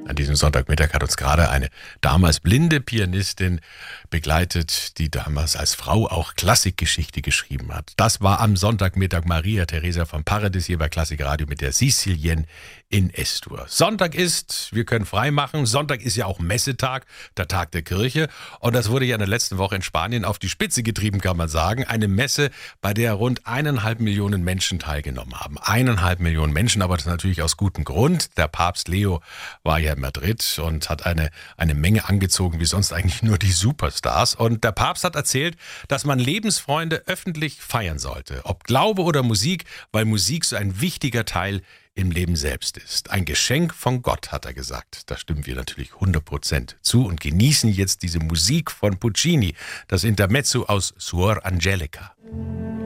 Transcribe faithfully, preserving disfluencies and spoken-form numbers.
An diesem Sonntagmittag hat uns gerade eine damals blinde Pianistin begleitet, die damals als Frau auch Klassikgeschichte geschrieben hat. Das war am Sonntagmittag Maria Teresa von Paradis hier bei Klassik Radio mit der Sicilienne in S-Dur. Sonntag ist, wir können frei machen, Sonntag ist ja auch Messetag, der Tag der Kirche. Und das wurde ja in der letzten Woche in Spanien auf die Spitze getrieben, kann man sagen. Eine Messe, bei der rund eineinhalb Millionen Menschen teilgenommen haben. Eineinhalb Millionen Menschen, aber das natürlich aus gutem Grund. Der Papst Leo war ja in Madrid und hat eine, eine Menge angezogen, wie sonst eigentlich nur die Superstars. Und der Papst hat erzählt, dass man Lebensfreunde öffentlich feiern sollte. Ob Glaube oder Musik, weil Musik so ein wichtiger Teil im Leben selbst ist. Ein Geschenk von Gott, hat er gesagt. Da stimmen wir natürlich hundert Prozent zu und genießen jetzt diese Musik von Puccini, das Intermezzo aus Suor Angelica.